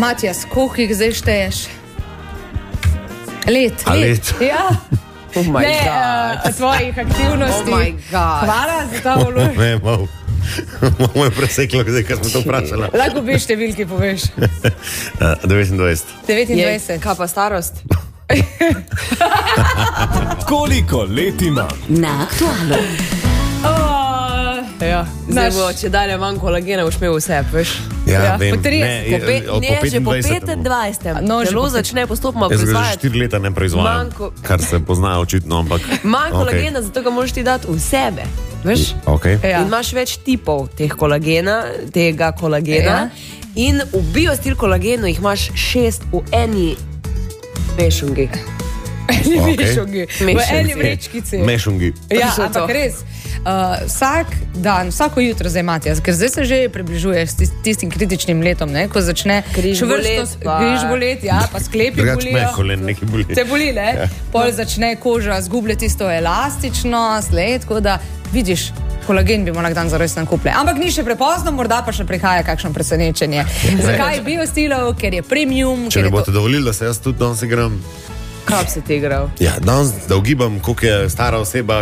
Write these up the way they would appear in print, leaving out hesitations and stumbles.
Matijas, koliko jih zdaj šteješ? Let. Ja. Oh my God. Tvojih aktivnosti. Oh my God. Hvala za ta vlož. Ne, malo je preseklo, zdaj, ko smo to vprašali. Lahko bi številki poveš. 29. 29. Kaj pa starost? Koliko let ima? Na Aktualu. Ja. Zdaj bo, če dalje manj kolagena, boš imel vse, veš? Ja, vem. po 30, Že po 25. Telo začne postopoma Jaz ga že proizvajati 4 leta ne proizvajam, kar se pozna očitno, ampak... manj kolagena, zato ga moraš ti dati v sebe, veš? Okay. Ja. In imaš več tipov tega kolagena. In v biostil kolagenu jih imaš 6 v eni mešungi. Mešungi. V eni vrečkici. Mešungi. Ja, Točno to. ampak res. Vsak dan, vsako jutro zdaj Matijas, ker zdaj se že približuješ tistim kritičnim letom, ne, ko začne Križ boleti, ja, pa sklepi Drugač bolijo. me kolen nekaj boli. Te boli, ne? Ja. Pol začne koža zgubljati tisto elastičnost, tako da vidiš, kolagen bi moral dan za res nakupljati. Ampak ni še prepozno, morda pa še prihaja kakšno presenečenje. Zakaj biostilov? Ker je premium. Če mi boste dovolili, da se jaz tudi danes igram. Kaj si ti igral? Ja, danes da ugibam, koliko je stara oseba,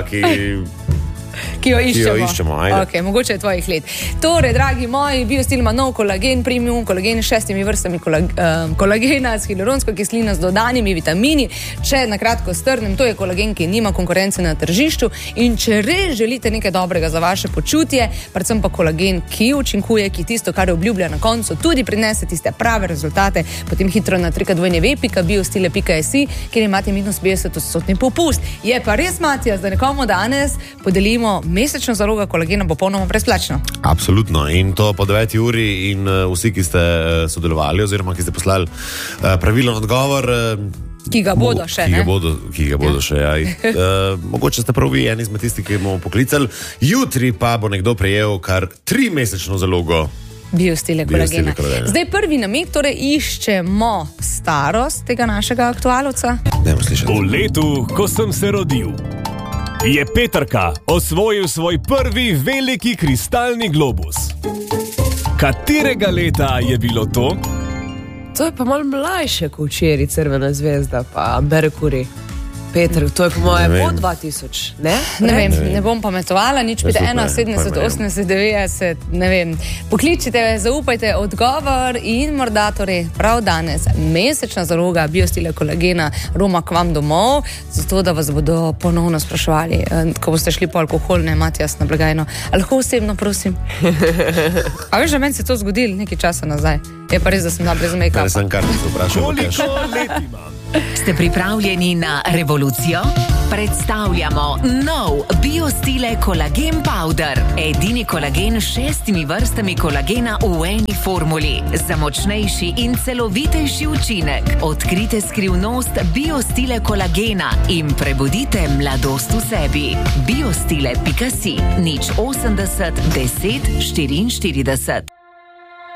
Ki jo iščemo. ajde. Okay, mogoče je tvojih let. Torej, dragi moji, biostil ima nov kolagen, premium kolagen s 6 vrstami kolagena, s hialuronsko kislino, z dodanimi vitamini. Če na kratko strnem, to je kolagen, ki nima konkurence na tržišču, in če res želite nekaj dobrega za vaše počutje, predvsem pa kolagen, ki učinkuje, ki tisto, kar obljublja na koncu, tudi prinese tiste prave rezultate, potem hitro na www.biostile.si, kjer imate -50% popust. Je pa res, Matijas, da nekomu danes podelimo mesečna zaloga kolagena popolnoma brezplačno. Absolutno. In to po 9 uri in vsi, ki ste sodelovali oziroma ki ste poslali pravilen odgovor, Ki ga bodo še, ne? Ki ga bodo še, ja. Mogoče ste prav vi eni izmed tistih, ki bomo poklicali. Jutri pa bo nekdo prejel kar 3-mesečno zalogo Biostile kolagena. Zdaj prvi namig, torej iščemo starost tega našega aktualca. Dajmo slišati. V letu, ko sem se rodil, je Petrka osvojil svoj prvi veliki kristalni globus. Katerega leta je bilo to? To je pa malo mlajše kot včeraj Crvena zvezda, pa Mercury. Petr, to je po mojem po 2000, ne? Ne vem, ne bom pametovala, nič pite Jaz tudi 71, 80, 90, ne vem. Pokličite, zaupajte odgovor in morda torej prav danes mesečna zaloga biostile kolagena roma k vam domov, zato da vas bodo ponovno spraševali, ko boste šli po alkohol, ne, Matijas, na blagajno. A lahko osebno, prosim? A veš, da meni se to zgodilo nekaj časa nazaj. Je pa res, da sem bila brez make-upa. Ne sem kartico vprašal. Koliko let ima? Ste pripravljeni na revolucijo? Predstavljamo nov Biostile kolagen powder. Edini kolagen s 6 vrstami kolagena v eni formuli. Za močnejši in celovitejši učinek. Odkrite skrivnost Biostile kolagena in prebudite mladost v sebi. Biostile.si 080 10 44.